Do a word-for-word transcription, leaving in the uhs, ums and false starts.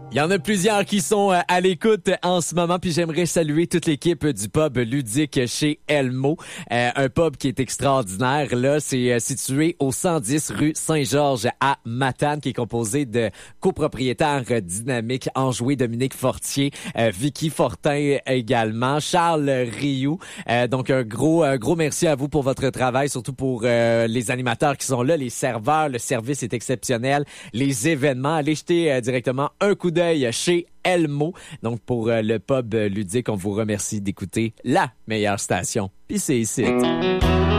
Il y en a plusieurs qui sont à l'écoute en ce moment, puis j'aimerais saluer toute l'équipe du pub ludique chez Elmo. Euh, un pub qui est extraordinaire. Là, c'est situé au cent dix rue Saint-Georges à Matane, qui est composé de copropriétaires dynamiques, enjoués Dominique Fortier, euh, Vicky Fortin également, Charles Rioux. Euh, donc un gros, un gros merci à vous pour votre travail, surtout pour euh, les animateurs qui sont là, les serveurs. Le service est exceptionnel. Les événements, allez jeter euh, directement un coup d'œil chez Elmo. Donc, pour euh, le pub ludique, on vous remercie d'écouter la meilleure station. Puis c'est ici.